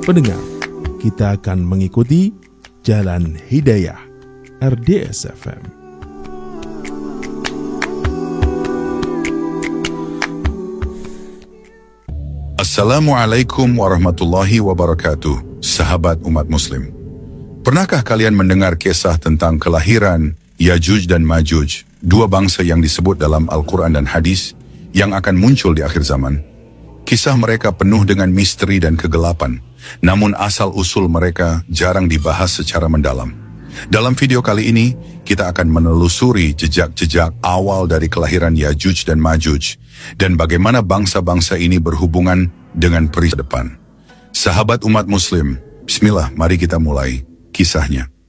pendengar, kita akan mengikuti Jalan Hidayah RDS FM. Assalamualaikum warahmatullahi wabarakatuh, sahabat umat muslim. Pernahkah kalian mendengar kisah tentang kelahiran Yajuj dan Majuj, dua bangsa yang disebut dalam Al-Quran dan hadis yang akan muncul di akhir zaman? Kisah mereka penuh dengan misteri dan kegelapan, namun asal-usul mereka jarang dibahas secara mendalam. Dalam video kali ini, kita akan menelusuri jejak-jejak awal dari kelahiran Yajuj dan Majuj, dan bagaimana bangsa-bangsa ini berhubungan dengan peristiwa depan. Sahabat umat muslim, bismillah, mari kita mulai kisahnya.